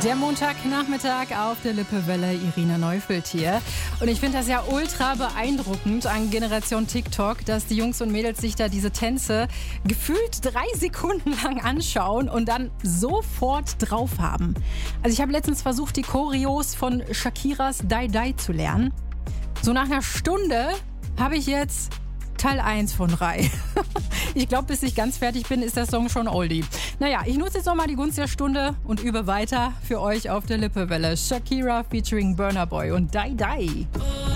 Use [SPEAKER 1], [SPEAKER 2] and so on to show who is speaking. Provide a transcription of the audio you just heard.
[SPEAKER 1] Der Montagnachmittag auf der Lippewelle, Irina Neufeld hier. Und ich finde das ja ultra beeindruckend an Generation TikTok, dass die Jungs und Mädels sich da diese Tänze gefühlt 3 Sekunden lang anschauen und dann sofort drauf haben. Also ich habe letztens versucht, die Choreos von Shakiras Die Die zu lernen. So nach einer Stunde habe ich jetzt Teil 1 von 3. Ich glaube, bis ich ganz fertig bin, ist der Song schon Oldie. Naja, ich nutze jetzt nochmal die Gunst der Stunde und übe weiter für euch auf der Lippewelle. Shakira featuring Burna Boy und Die Die.